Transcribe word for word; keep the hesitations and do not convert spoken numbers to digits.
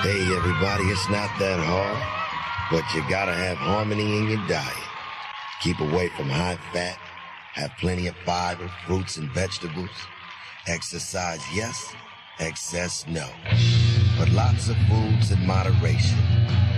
Hey everybody, it's not that hard, but you gotta have harmony in your diet. Keep away from high fat, have plenty of fiber, fruits and vegetables. Exercise, yes, excess, no. But lots of foods in moderation.